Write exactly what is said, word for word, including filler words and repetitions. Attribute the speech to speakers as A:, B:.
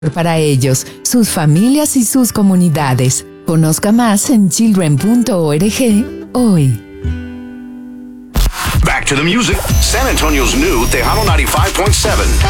A: para ellos, sus familias y sus comunidades. Conozca más en children punto org hoy.
B: Back to the music. San Antonio's new Tejano ninety-five point seven.